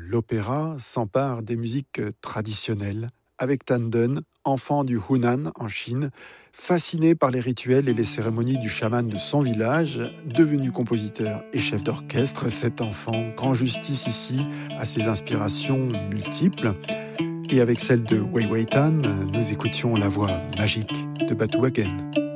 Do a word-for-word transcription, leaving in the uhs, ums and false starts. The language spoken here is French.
l'opéra s'empare des musiques traditionnelles, avec Tan Dun, enfant du Hunan en Chine, fasciné par les rituels et les cérémonies du chaman de son village, devenu compositeur et chef d'orchestre, cet enfant rend justice ici à ses inspirations multiples. Et avec celle de Wei Wei Tan, nous écoutions la voix magique de Batu Hagen.